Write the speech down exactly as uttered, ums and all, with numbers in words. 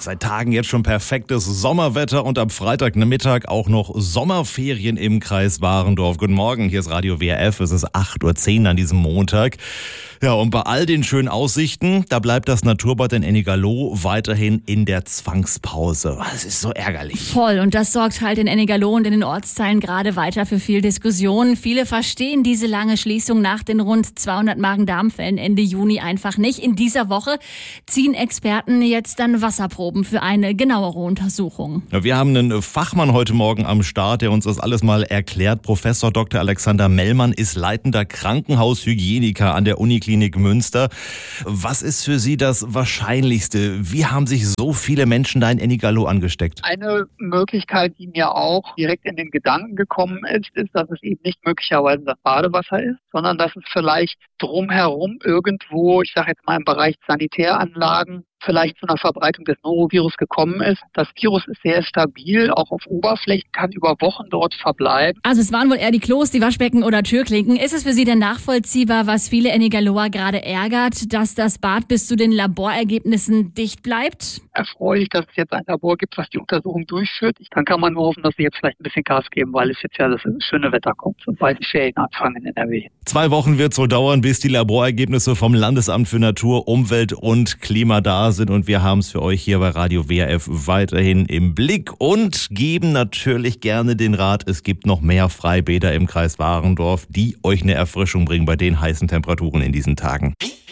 seit Tagen jetzt schon perfektes Sommerwetter und am Freitagmittag auch noch Sommerferien im Kreis Warendorf. Guten Morgen, hier ist Radio W R F, es ist acht Uhr zehn an diesem Montag. Ja, und bei all den schönen Aussichten, da bleibt das Naturbad in Ennigerloh weiterhin in der Zwangspause. Das ist so ärgerlich. Voll, und das sorgt halt in Ennigerloh und in den Ortsteilen gerade weiter für viel Diskussion. Viele verstehen diese lange Schließung nach den rund zweihundert Magen-Darm-Fällen Ende Juni einfach nicht. In dieser Woche ziehen Experten jetzt dann Wasserproben für eine genauere Untersuchung. Ja, wir haben einen Fachmann heute Morgen am Start, der uns das alles mal erklärt. Professor Doktor Alexander Mellmann ist leitender Krankenhaushygieniker an der Uniklinik Münster. Was ist für Sie das Wahrscheinlichste? Wie haben sich so viele Menschen da in Ennigerloh angesteckt? Eine Möglichkeit, die mir auch direkt in den Gedanken gekommen ist, ist, dass es eben nicht möglicherweise das Badewasser ist, sondern dass es vielleicht drumherum irgendwo, ich sage jetzt mal im Bereich Sanitäranlagen, vielleicht zu einer Verbreitung des Norovirus gekommen ist. Das Virus ist sehr stabil, auch auf Oberflächen, kann über Wochen dort verbleiben. Also es waren wohl eher die Klos, die Waschbecken oder Türklinken. Ist es für Sie denn nachvollziehbar, was viele Ennigerloher gerade ärgert, dass das Bad bis zu den Laborergebnissen dicht bleibt? Erfreulich, dass es jetzt ein Labor gibt, was die Untersuchung durchführt. Dann kann man nur hoffen, dass sie jetzt vielleicht ein bisschen Gas geben, weil es jetzt ja das schöne Wetter kommt und bald die Ferien anfangen in N R W. Zwei Wochen wird es wohl dauern, bis die Laborergebnisse vom Landesamt für Natur, Umwelt und Klima da sind, und wir haben es für euch hier bei Radio W R F weiterhin im Blick und geben natürlich gerne den Rat, es gibt noch mehr Freibäder im Kreis Warendorf, die euch eine Erfrischung bringen bei den heißen Temperaturen in diesen Tagen.